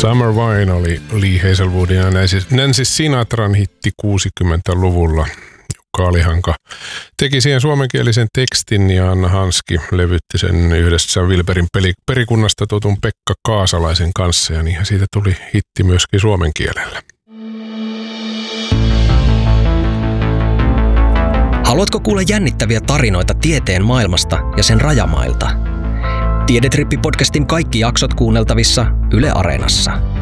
Summer Wine oli Lee Hazelwoodin ja Nancy Sinatran hitti 60-luvulla. Jukka Alihanka teki siihen suomenkielisen tekstin ja Anna Hanski levytti sen yhdessä Wilberin perikunnasta tutun Pekka Kaasalaisen kanssa ja niinhän siitä tuli hitti myöskin suomen kielellä. Haluatko kuulla jännittäviä tarinoita tieteen maailmasta ja sen rajamailta? Tiedetrippi-podcastin kaikki jaksot kuunneltavissa Yle Areenassa.